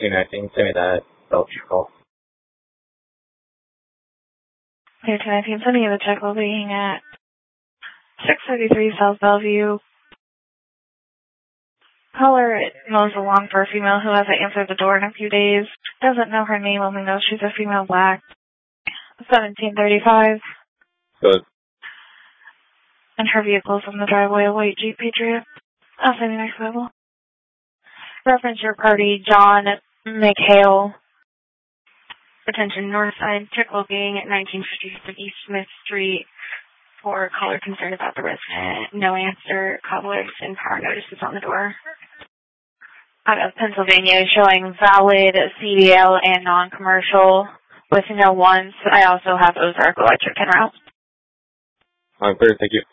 219, send me that Belcher call. 219, sending you the check will being at 633 South Bellevue. Caller mows the lawn for a female who hasn't answered the door in a few days. Doesn't know her name, only knows she's a female black. 1735. Good. And her vehicle's in the driveway, a white Jeep Patriot. I'll send you next level. Reference your party, John McHale. Attention, Northside, Chicklow Gang at 1957 East Smith Street for caller concerned about the resident. No answer. Cobblers and power notices on the door. Out of Pennsylvania, showing valid CDL and non-commercial with no ones. I also have Ozark Electric en route. I'm clear, thank you.